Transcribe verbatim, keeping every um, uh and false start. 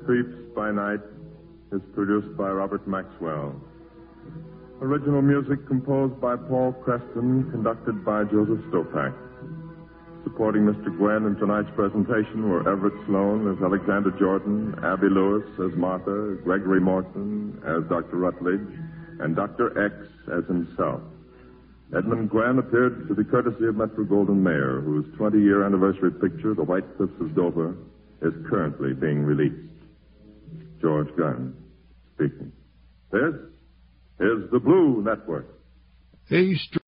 Creeps by Night is produced by Robert Maxwell. Original music composed by Paul Creston, conducted by Joseph Stopak. Supporting Mister Gwen in tonight's presentation were Everett Sloan as Alexander Jordan, Abby Lewis as Martha, Gregory Morton as Doctor Rutledge, and Doctor X as himself. Edmund Gwen appeared to the courtesy of Metro-Goldwyn-Mayer, whose twentieth-year anniversary picture, The White Cliffs of Dover, is currently being released. George Gunn speaking. This is the Blue Network. A